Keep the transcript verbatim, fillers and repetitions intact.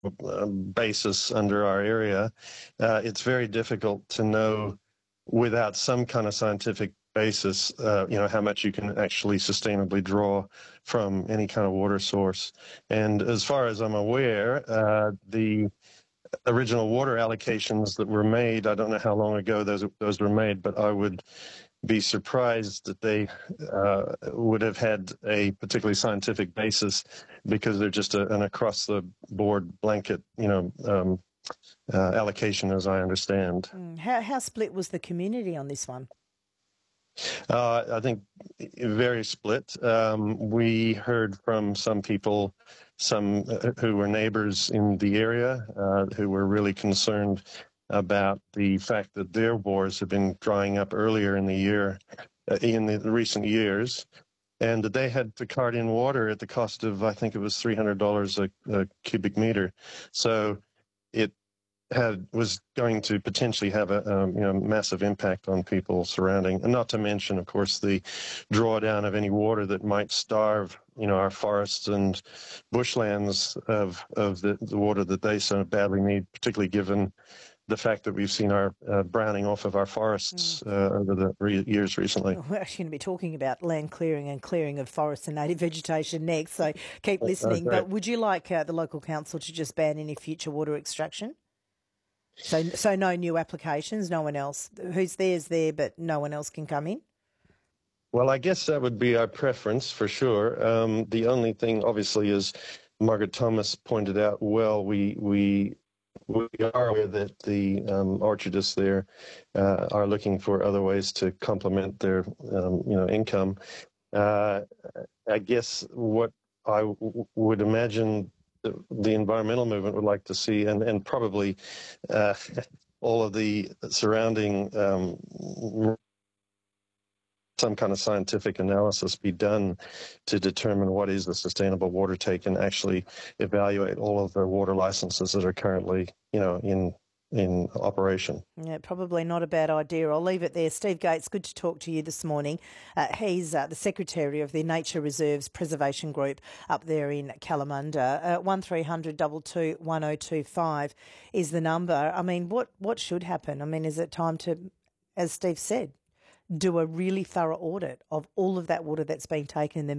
uh, basis under our area, uh, it's very difficult to know without some kind of scientific basis, uh, you know, how much you can actually sustainably draw from any kind of water source. And as far as I'm aware, uh, the original water allocations that were made, I don't know how long ago those those were made, but I would be surprised that they uh, would have had a particularly scientific basis, because they're just a, an across-the-board blanket, you know, um, uh, allocation, as I understand. Mm. How, how split was the community on this one? Uh, I think very split. Um, we heard from some people, some uh, who were neighbors in the area, uh, who were really concerned about the fact that their bores have been drying up earlier in the year, uh, in the recent years, and that they had to cart in water at the cost of, I think it was three hundred dollars a, a cubic meter. So it had was going to potentially have a um, you know massive impact on people surrounding, and not to mention, of course, the drawdown of any water that might starve you know our forests and bushlands of of the, the water that they so badly need, particularly given the fact that we've seen our uh, browning off of our forests uh, over the re- years recently. We're actually going to be talking about land clearing and clearing of forests and native vegetation next, so keep listening. Okay. But would you like uh, the local council to just ban any future water extraction? So, so no new applications, no one else. Who's there is there, but no one else can come in? Well, I guess that would be our preference for sure. Um, the only thing, obviously, is Margaret Thomas pointed out well, we we we are aware that the um, orchardists there uh, are looking for other ways to complement their um, you know income. Uh, I guess what I w- would imagine the, the environmental movement would like to see, and and probably uh, all of the surrounding um, some kind of scientific analysis be done to determine what is the sustainable water take, and actually evaluate all of the water licenses that are currently, you know, in in operation. Yeah, probably not a bad idea. I'll leave it there. Steve Gates, good to talk to you this morning. Uh, he's uh, the Secretary of the Nature Reserves Preservation Group up there in Kalamunda. Uh, one three hundred two two one oh two five is the number. I mean, what, what should happen? I mean, is it time to, as Steve said, do a really thorough audit of all of that water that's being taken in the